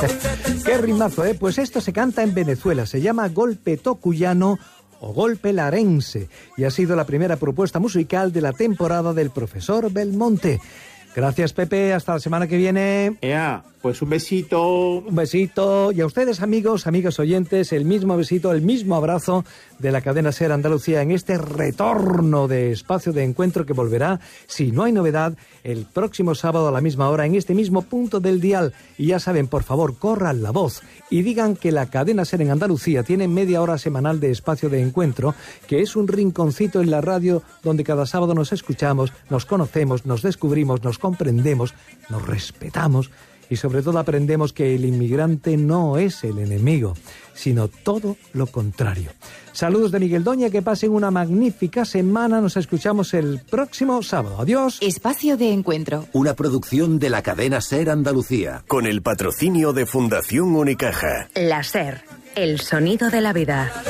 Qué rimazo, ¿eh? Pues esto se canta en Venezuela, se llama golpe tocuyano o golpe larense, y ha sido la primera propuesta musical de la temporada del profesor Belmonte. Gracias, Pepe, hasta la semana que viene. Pues un besito. Un besito. Y a ustedes, amigos, amigas oyentes, el mismo besito, el mismo abrazo de la cadena SER Andalucía en este retorno de espacio de encuentro que volverá, si no hay novedad, el próximo sábado a la misma hora en este mismo punto del dial. Y ya saben, por favor, corran la voz y digan que la cadena SER en Andalucía tiene media hora semanal de espacio de encuentro, que es un rinconcito en la radio donde cada sábado nos escuchamos, nos conocemos, nos descubrimos, nos comprendemos, nos respetamos y sobre todo aprendemos que el inmigrante no es el enemigo, sino todo lo contrario. Saludos de Miguel Doña, que pasen una magnífica semana. Nos escuchamos el próximo sábado. Adiós. Espacio de encuentro. Una producción de la cadena SER Andalucía. Con el patrocinio de Fundación Unicaja. La SER, el sonido de la vida.